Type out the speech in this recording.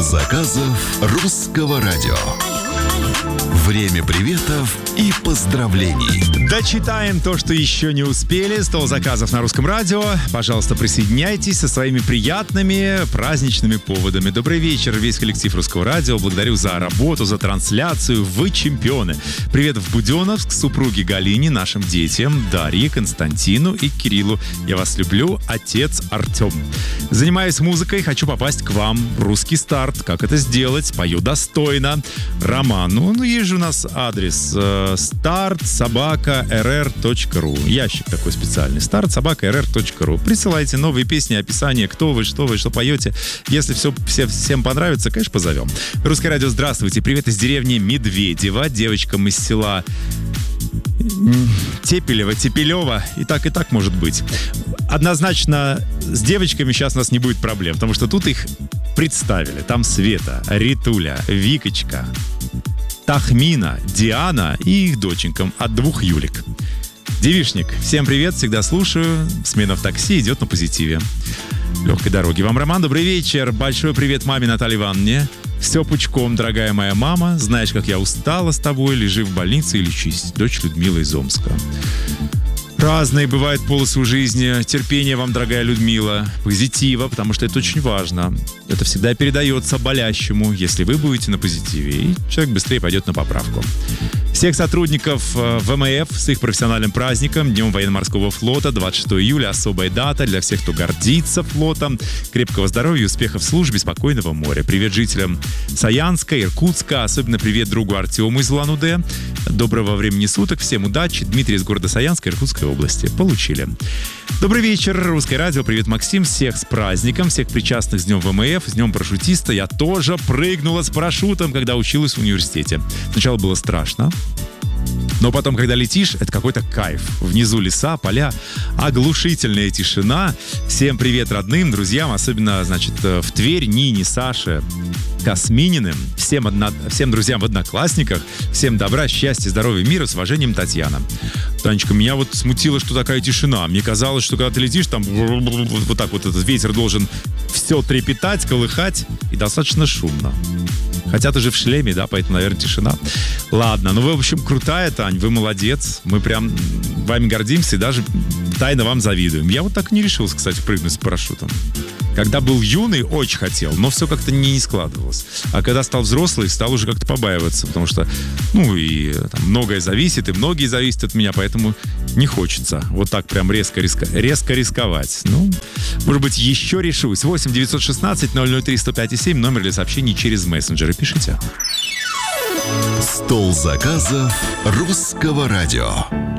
Стол заказов Русского радио. Время приветов и поздравлений. Дочитаем то, что еще не успели. Стол заказов на Русском радио. Пожалуйста, присоединяйтесь со своими приятными праздничными поводами. Добрый вечер, весь коллектив Русского радио. Благодарю за работу, за трансляцию. Вы чемпионы. Привет в Буденновск, супруге Галине, нашим детям, Дарье, Константину и Кириллу. Я вас люблю, отец Артем. Занимаюсь музыкой, хочу попасть к вам в русский старт. Как это сделать? Пою достойно. Роман. Ну, есть же у нас адрес start@rr.ru. Ящик такой специальный. start@rr.ru. Присылайте новые песни, описание, кто вы, что поете. Если всем понравится, конечно, позовем. Русское радио, здравствуйте. Привет из деревни Медведево. Девочкам из села Тепелева. И так может быть. Однозначно с девочками сейчас у нас не будет проблем, потому что тут их представили. Там Света, Ритуля, Викочка, Тахмина, Диана и их доченькам от 2 Юлик. Девишник, всем привет, всегда слушаю. Смена в такси идет на позитиве. Легкой дороги вам, Роман. Добрый вечер. Большой привет маме Наталье Ивановне. Все пучком, дорогая моя мама. Знаешь, как я устала с тобой. Лежи в больнице и лечись. Дочь Людмила из Омска. Разные бывают полосы в жизни. Терпения вам, дорогая Людмила. Позитива, потому что это очень важно. Это всегда передается болящему, если вы будете на позитиве. И человек быстрее пойдет на поправку. Всех сотрудников ВМФ с их профессиональным праздником, Днем военно-морского флота, 26 июля, особая дата для всех, кто гордится флотом. Крепкого здоровья, успехов в службе, спокойного моря. Привет жителям Саянска, Иркутска, особенно привет другу Артему из Улан-Удэ. Доброго времени суток, всем удачи. Дмитрий из города Саянска, Иркутской области. Получили. Добрый вечер, Русское радио, привет, Максим. Всех с праздником, всех причастных с Днем ВМФ, с Днем парашютиста. Я тоже прыгнула с парашютом, когда училась в университете. Сначала было страшно, но потом, когда летишь, это какой-то кайф. Внизу леса, поля, оглушительная тишина. Всем привет родным, друзьям, особенно, в Тверь, Нине, Саше, Космининым, всем друзьям в Одноклассниках, всем добра, счастья, здоровья, мира, с уважением, Татьяна. Танечка, меня вот смутило, что такая тишина. Мне казалось, что когда ты летишь, там вот так вот этот ветер должен все трепетать, колыхать, и достаточно шумно. Хотя ты же в шлеме, да, поэтому, наверное, тишина. Ладно, вы, в общем, крутая, Тань, вы молодец. Мы прям вами гордимся и даже тайно вам завидуем. Я вот так не решился, кстати, прыгнуть с парашютом. Когда был юный, очень хотел, но все как-то не складывалось. А когда стал взрослый, стал уже как-то побаиваться, потому что, многое зависит, и многие зависят от меня, поэтому не хочется вот так прям резко рисковать. Может быть, еще решусь. 8 916 003 105 7, номер для сообщений через мессенджеры. Пишите. Стол заказов Русского радио.